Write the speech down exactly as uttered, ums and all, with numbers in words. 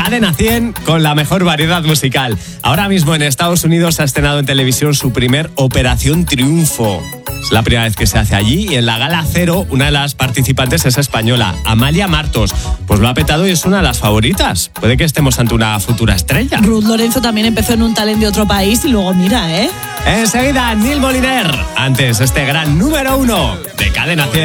Cadena cien con la mejor variedad musical. Ahora mismo en Estados Unidos ha estrenado en televisión su primer Operación Triunfo. Es la primera vez que se hace allí y en la Gala Cero una de las participantes es española, Amalia Martos. Pues lo ha petado y es una de las favoritas. Puede que estemos ante una futura estrella. Ruth Lorenzo también empezó en un talent de otro país y luego mira, ¿eh? Enseguida, Neil Moliner. Antes, este gran número uno de Cadena cien.